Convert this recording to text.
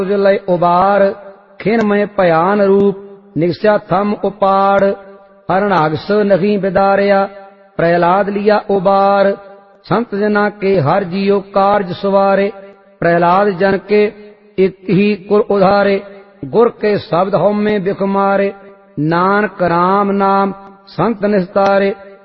लय उबार खिन में भयान रूप निगस्या थम उपाड़ हरणागस नहीं बिदारिया प्रहलाद लिया उबार संत जना के हर जियो कार्य सवारे प्रहलाद जन के एक ही कुल उधारे गुर के शब्द हम में बिख मारे नानक राम नाम संत निस्तारे